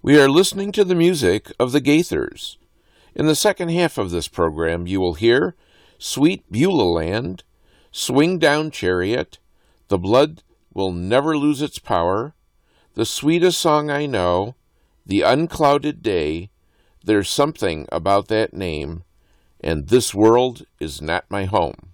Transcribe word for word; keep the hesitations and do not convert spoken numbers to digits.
We are listening to the music of the Gaithers. In the second half of this program, you will hear Sweet Beulah Land, Swing Down Chariot, The Blood Will Never Lose Its Power, The Sweetest Song I Know, The Unclouded Day, There's Something About That Name, and This World Is Not My Home.